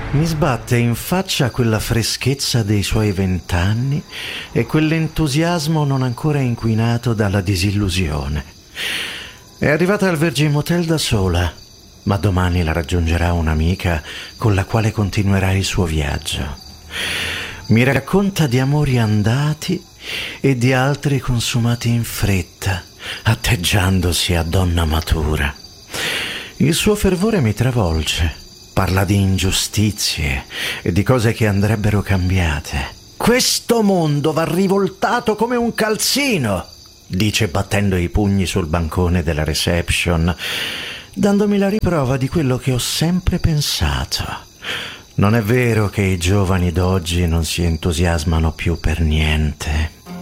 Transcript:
Mi sbatte in faccia quella freschezza dei suoi 20 anni e quell'entusiasmo non ancora inquinato dalla disillusione. È arrivata al Virgin Motel da sola, ma domani la raggiungerà un'amica con la quale continuerà il suo viaggio. Mi racconta di amori andati e di altri consumati in fretta, atteggiandosi a donna matura. Il suo fervore mi travolge. Parla di ingiustizie e di cose che andrebbero cambiate. Questo mondo va rivoltato come un calzino, dice battendo i pugni sul bancone della reception, dandomi la riprova di quello che ho sempre pensato. Non è vero che i giovani d'oggi non si entusiasmano più per niente.